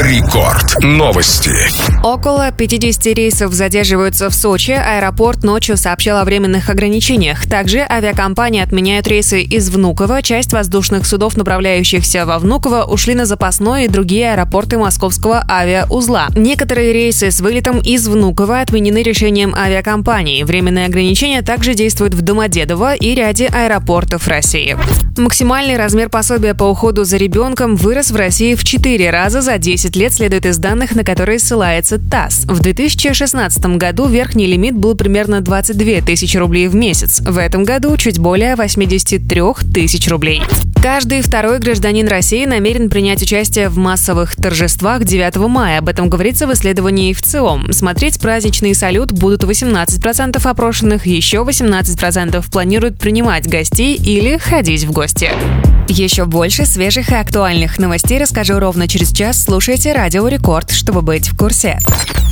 Рекорд. Новости. Около 50 рейсов задерживаются в Сочи. Аэропорт ночью сообщил о временных ограничениях. Также авиакомпании отменяют рейсы из Внуково. Часть воздушных судов, направляющихся во Внуково, ушли на запасной и другие аэропорты московского авиаузла. Некоторые рейсы с вылетом из Внуково отменены решением авиакомпании. Временные ограничения также действуют в Домодедово и ряде аэропортов России. Максимальный размер пособия по уходу за ребенком вырос в России в 4 раза за 10 лет, следует из данных, на которые ссылается ТАСС. В 2016 году верхний лимит был примерно 22 тысячи рублей в месяц. В этом году чуть более 83 тысяч рублей. Каждый второй гражданин России намерен принять участие в массовых торжествах 9 мая. Об этом говорится в исследовании ВЦИОМ. Смотреть праздничный салют будут 18% опрошенных, еще 18% планируют принимать гостей или ходить в гости. Еще больше свежих и актуальных новостей расскажу ровно через час. Слушайте Радио Рекорд, чтобы быть в курсе.